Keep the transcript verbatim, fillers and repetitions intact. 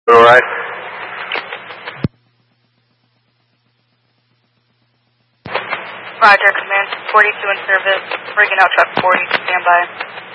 All right. Roger, command forty-two in service, bringing out truck forty, stand by.